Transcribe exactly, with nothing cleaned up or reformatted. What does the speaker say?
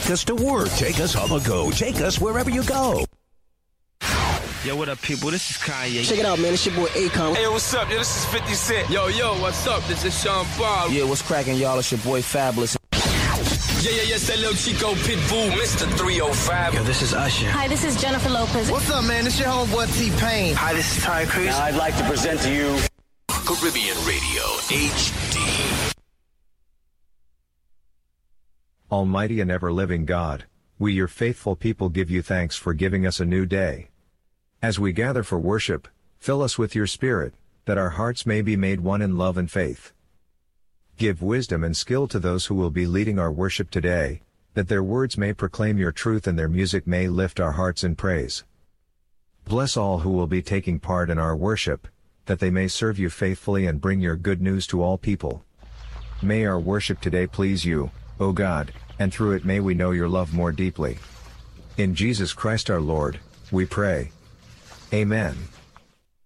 Take us to work. Take us on the go. Take us wherever you go. Yo, what up, people? This is Kanye. Check it out, man. It's your boy Akon. Hey, what's up? Yo, this is fifty Cent. Yo, yo, what's up? This is Sean Paul. Yeah, what's cracking, y'all? It's your boy Fabulous. Yeah, yeah, yeah, it's Lil Chico Pitbull, Mister three oh five. Yo, this is Usher. Hi, this is Jennifer Lopez. What's up, man? It's your homeboy T-Pain. Hi, this is Ty Cruz. Now I'd like to present to you Caribbean Radio H D. Almighty and ever-living God, we your faithful people give you thanks for giving us a new day. As we gather for worship, fill us with your Spirit, that our hearts may be made one in love and faith. Give wisdom and skill to those who will be leading our worship today, that their words may proclaim your truth and their music may lift our hearts in praise. Bless all who will be taking part in our worship, that they may serve you faithfully and bring your good news to all people. May our worship today please you, O God, and through it may we know your love more deeply. In Jesus Christ our Lord, we pray. Amen.